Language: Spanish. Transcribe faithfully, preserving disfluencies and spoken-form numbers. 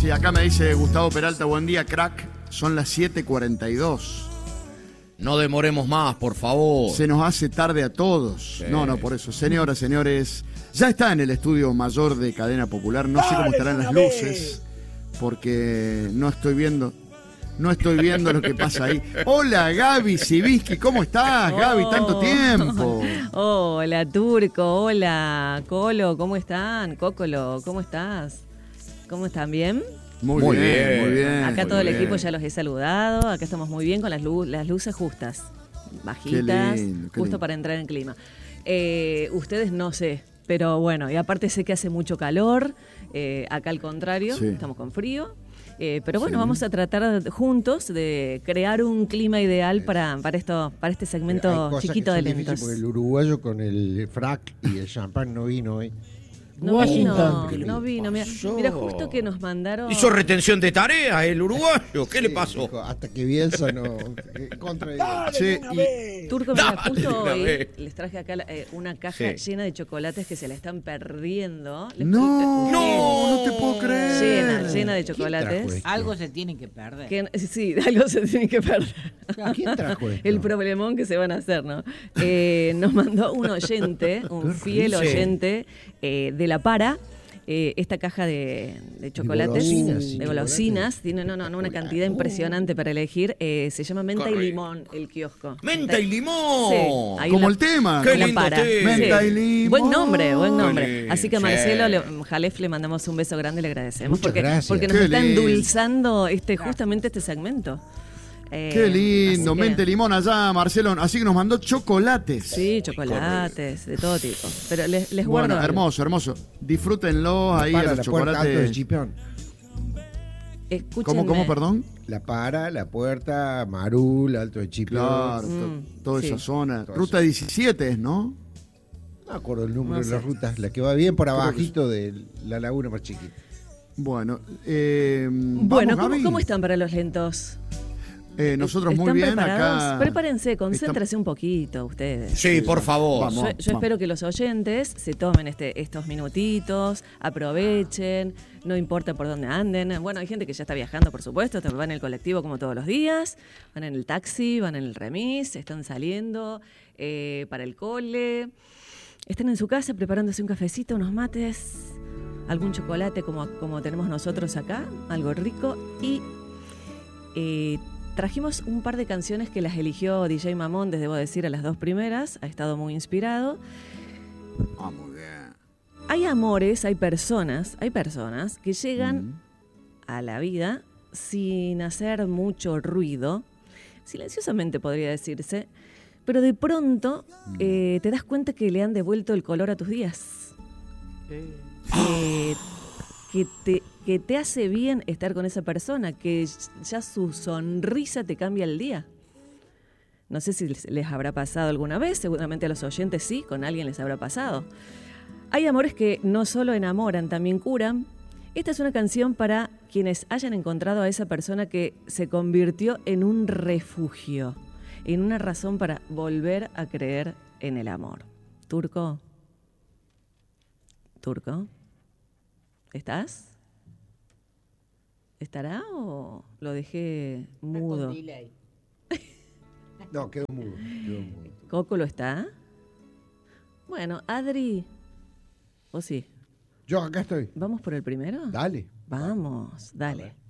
Sí, acá me dice Gustavo Peralta, buen día, crack. Son las siete cuarenta y dos. No demoremos más, por favor. Se nos hace tarde a todos. Sí. No, no, por eso. Señoras, señores, ya está en el estudio mayor de Cadena Popular. No sé cómo estarán las luces, porque no estoy viendo... No estoy viendo lo que pasa ahí. Hola, Gaby Sibiski, ¿cómo estás, Gaby? Tanto tiempo. Hola, Turco, hola, Colo, ¿cómo están? Cócolo, ¿cómo estás? ¿Cómo están? ¿Bien? Muy, muy bien, bien, muy bien. Acá muy todo bien. el equipo ya los he saludado. Acá estamos muy bien con las, lu las luces justas, bajitas, qué lindo, qué justo lindo. para entrar en clima. Eh, ustedes no sé, pero bueno, y aparte sé que hace mucho calor. Eh, acá al contrario, sí. Estamos con frío. Eh, pero bueno, sí. Vamos a tratar juntos de crear un clima ideal para, para, esto, para este segmento chiquito de lentos. Porque el uruguayo con el frac y el champán no vino hoy. No Washington. vino, no vino. Mira, mira, justo que nos mandaron... Hizo retención de tareas el uruguayo. ¿Qué sí, le pasó? Dijo, hasta que Bielsa no... contra sí, y... Turco, mira, justo hoy vez. les traje acá eh, una caja sí. llena de chocolates que se la están perdiendo. Les no, eh, no, no te puedo creer. Llena, llena de chocolates. Algo se tiene que perder. Que, sí, algo se tiene que perder. ¿A quién trajo esto? El problemón que se van a hacer, ¿no? Eh, nos mandó un oyente, un fiel oyente eh, de La Para, eh, esta caja de, de chocolates, de golosinas, de golosinas. Tiene no, no, no, una cantidad impresionante para elegir. Eh, se llama Menta Correcto. y Limón, el kiosco. ¡Menta y limón! Sí, como la, el tema. ¡Qué lindo para. tema! Menta sí. y limón. Buen nombre, buen nombre. Sí, Así que a sí. Marcelo le, Jalef le mandamos un beso grande y le agradecemos. Muchas porque, gracias. porque nos Qué está lindo. endulzando este, justamente este segmento. Eh, Qué lindo, mente que... limón allá, Marcelo. Así que nos mandó chocolates. Sí, chocolates, de todo tipo. Pero les, les bueno, guardo. hermoso, hermoso. Disfrútenlo ahí para a los la chocolates. Alto del Chipión. Escúchenme. ¿Cómo, cómo, perdón? La Para, La Puerta, Marul, Alto de Chipión. Claro, mm, toda sí. esa zona. Toda Ruta esa. diecisiete es, ¿no? No me acuerdo el número No de sé. las rutas. La que va bien por Creo abajito de la laguna más chiquita. Bueno, eh, Bueno, vamos, ¿cómo, ¿cómo están para los lentos? Eh, nosotros ¿Están muy bien preparados? acá. Prepárense, concéntrense un poquito ustedes. Sí, por favor. Vamos. Yo, yo espero que los oyentes se tomen este, estos minutitos, aprovechen, no importa por dónde anden. Bueno, hay gente que ya está viajando, por supuesto, van en el colectivo como todos los días, van en el taxi, van en el remis, están saliendo eh, para el cole, están en su casa preparándose un cafecito, unos mates, algún chocolate como, como tenemos nosotros acá, algo rico y... Eh, Trajimos un par de canciones que las eligió D J Mamón, les debo decir, a las dos primeras. Ha estado muy inspirado. Ah, muy bien. Hay amores, hay personas, hay personas que llegan Mm. a la vida sin hacer mucho ruido, silenciosamente podría decirse, pero de pronto Mm. eh, te das cuenta que le han devuelto el color a tus días. Eh, que te, que te hace bien estar con esa persona, que ya su sonrisa te cambia el día. No sé si les, les habrá pasado alguna vez, seguramente a los oyentes sí, con alguien les habrá pasado. Hay amores que no solo enamoran, también curan. Esta es una canción para quienes hayan encontrado a esa persona que se convirtió en un refugio, en una razón para volver a creer en el amor. Turco. Turco. ¿Estás? ¿Estará o lo dejé mudo? No, quedó mudo. Quedó mudo. ¿Coco lo está? Bueno, Adri, ¿o sí? Yo acá estoy. ¿Vamos por el primero? Dale. Vamos, dale.